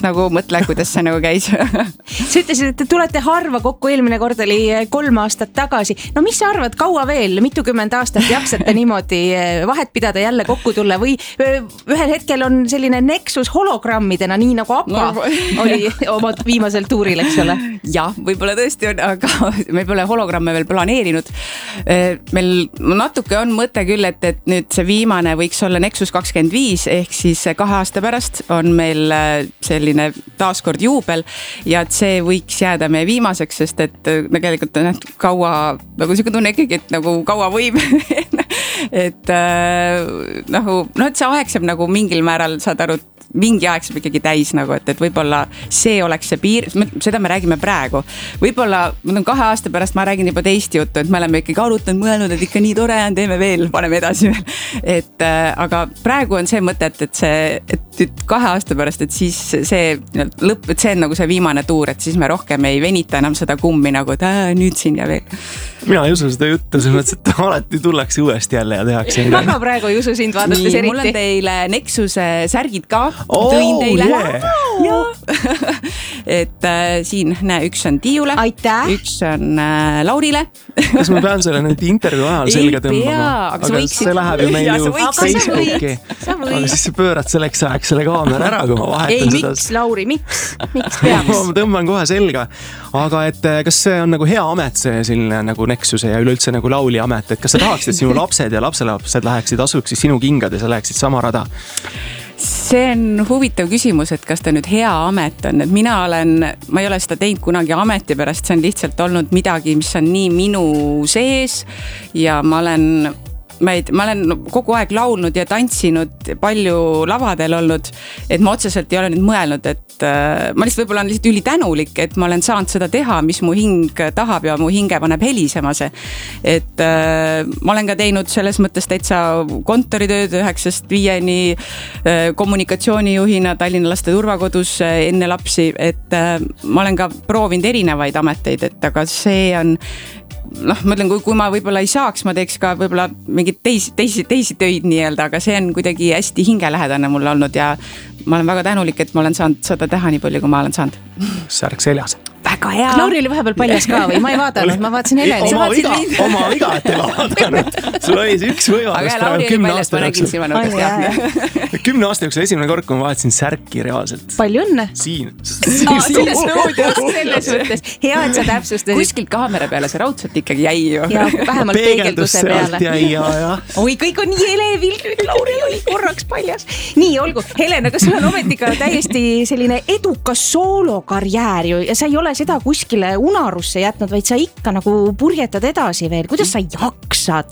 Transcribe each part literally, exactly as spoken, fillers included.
nagu mõtle, kuidas see nagu käis. Sa ütlesid, et te tulete harva kokku, eelmine kord oli kolm aastat tagasi. No mis sa arvad, kaua veel, mitukümmend aastat jaksate niimoodi vahet pidada, jälle kokku tulla või ühel hetkel on selline Nexus hologrammidena, nii nagu Appa no. oli oma viimasel tuuril, eks ole? Jah, võib-olla tõesti on, aga meil pole hologramme veel planeerinud. Meil natuke on mõte küll, et, et nüüd see viimane võiks olla Nexus kakskümmend viis, ehk siis kahe aasta pärast on meil selline taaskord juubel ja et see võiks jääda meie viimaseks, sest et tegelikult on kaua, nagu siuke tunne ikkagi, et nagu kaua võib et äh, nagu, no et see aeg saab nagu mingil määral, saad aru, mingi aeg saab ikkagi täis nagu, et, et võib-olla see oleks see piir, seda me räägime praegu. Võib-olla ma kahe aasta pärast ma räägin juba teist juttu, et me oleme ikkagi arutanud, mõelnud, et ikka nii tore on, teeme veel, paneme edasi veel. Et, äh, aga praegu on see mõte, et, et see, et nüüd kahe aasta pärast, et siis see lõpp, et see on nagu see viimane tuur, et siis me rohkem ei venita enam seda kummi nagu, et äh, nüüd siin ja veel. Mina ei usu seda juttu, selles mõttes, et alati tullakse uuesti jälle ja tehakse. Väga praegu ei usu sind vaadates nii, eriti. Mul on teile Nexuse särgid ka. Oh, tõin teile. Yeah. et äh, siin, näe, üks on Tiiule. Aitäh. Üks on äh, Laurile. Kas ma pean selle nüüd intervjuu ajal selga tõmbama? Aga, aga see läheb ju meil ju Facebooki. Aga siis sa pöörad selleks ajaks selle kaamera ära, kui ma vahetan ei, seda. Ei, miks, Lauri, miks? Miks peaks? ma tõmban kohe selga. Aga et kas see on nagu hea amet, see selline nagu Nexuse ja üleüldse nagu lauli amet, et kas sa tahaksid, et sinu lapsed ja lapselapsed läheksid, asuksid sinu kingad ja sa läheksid sama rada? See on huvitav küsimus, et kas ta nüüd hea amet on, et mina olen, ma ei ole seda teinud kunagi ameti pärast, see on lihtsalt olnud midagi, mis on nii minu sees ja ma olen Ma, ei, ma olen kogu aeg laulnud ja tantsinud, palju lavadel olnud, et ma otseselt ei ole nüüd mõelnud, et äh, ma lihtsalt võib-olla on lihtsalt ülitänulik, et ma olen saanud seda teha, mis mu hing tahab ja mu hinge paneb helisema see. Et äh, ma olen ka teinud selles mõttes täitsa kontoritööd üheksast viieni äh, kommunikatsioonijuhina Tallinna laste turvakodus äh, enne lapsi, et äh, ma olen ka proovinud erinevaid ameteid, et aga see on noh, ma ütlen, kui, kui ma võib-olla ei saaks, ma teeks ka võib-olla mingid teisi, teisi, teisi töid nii-öelda, aga see on kuidagi hästi hingelähedane mul olnud ja ma olen väga tänulik, et ma olen saanud seda teha nii palju, kui ma olen saanud. Särk seljas. Väga hea. Lauri oli vahepeal paljas ka või? Ma ei vaadanud, ma vaatasin Heleni. Oma viga, oma viga, et ei vaadanud. Sul oli see üks võimalus praegu kümne aasta jooksul. Kümne aasta jooksul esimene kord, kui ma vaatasin Särki reaalselt. Palju õnne. Siin. Selles mõttes. Hea, et sa täpsustasid. Kuskilt kaamera peale see raudselt ikkagi jäi ju. Ja vähemalt peegelduse peale. Jäi, ja, ja. Oi, kõik on nii elevil. Lauri oli korraks paljas. Nii, olgu. Helena, kas sul on ometika täiesti selline edukas soolokarjäär ju ja sa ei ole seda kuskile unarusse jätnud, vaid sa ikka nagu purjetad edasi veel. Kuidas sa jaksad?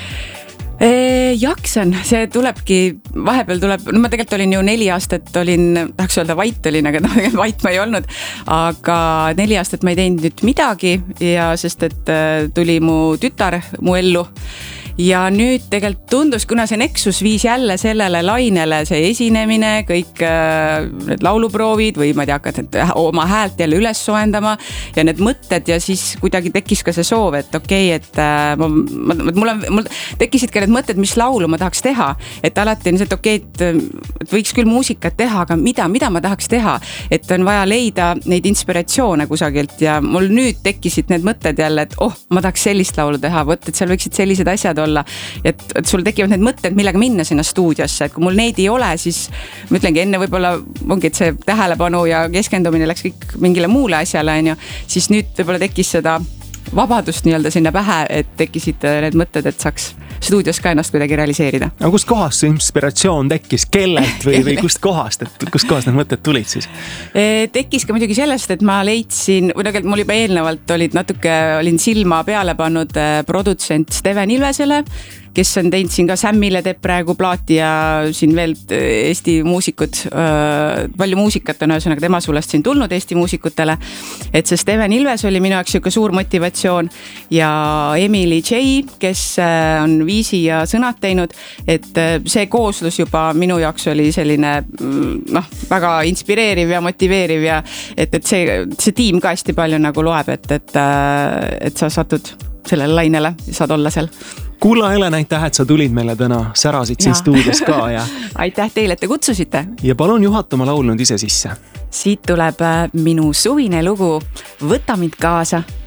E, jaksan, see tulebki, vahepeal tuleb, no ma tegelikult olin ju neli aastat, olin, tahaks öelda vait olin, aga tegelikult vait ma ei olnud, aga neli aastat ma ei teinud nüüd midagi ja sest, et tuli mu tütar mu ellu. Ja nüüd tegelikult tundus, kuna see Nexus viis jälle sellele lainele, see esinemine, kõik äh, need lauluproovid või ma ei tea, hakanud oma häält jälle üles soendama ja need mõtted ja siis kuidagi tekkis ka see soov, et okei, okay, et äh, ma, ma, mul, on, mul tekkisid ka need mõtted, mis laulu ma tahaks teha, et alati on see, et okei, okay, et, et võiks küll muusikat teha, aga mida, mida ma tahaks teha, et on vaja leida neid inspiratsioone kusagilt ja mul nüüd tekkisid need mõtted jälle, et oh, ma tahaks sellist laulu teha, võt, et seal võiksid sellised asjad olla, et, et sul tekivad need mõtted, millega minna sinna stuudiosse, et kui mul neid ei ole, siis ma ütlengi enne võib-olla ongi, et see tähelepanu ja keskendumine läks kõik mingile muule asjale, on ju, siis nüüd võib-olla tekkis seda vabadust nii-öelda sinna pähe, et tekkisid need mõtted, et saaks stuudios ka ennast kuidagi realiseerida. Aga kust kohast see inspiratsioon tekkis? Kellelt või, või kust kohast? Et kust kohast need mõtted tulid siis? Tekkis ka muidugi sellest, et ma leidsin, või tegelikult mul juba eelnevalt olid natuke, olin silma peale pannud produtsent Steven Ilvesele, kes on teinud siin ka Sammile teeb praegu plaati ja siin veel Eesti muusikud, palju muusikat on ühesõnaga tema sulest siin tulnud Eesti muusikutele, et see Steven Ilves oli minu jaoks siuke suur motivatsioon ja Emily J, kes on viisi ja sõnad teinud, et see kooslus juba minu jaoks oli selline noh, väga inspireeriv ja motiveeriv ja et, et see, see tiim ka hästi palju nagu loeb, et, et, et sa satud sellele lainele, saad olla seal. kulla Helen, aitäh, et sa tulid meile täna, särasid siin Ja. stuudios ka ja aitäh teile, et te kutsusite. ja palun juhata oma laul nüüd ise sisse. Siit tuleb äh, minu suvine lugu Võta mind kaasa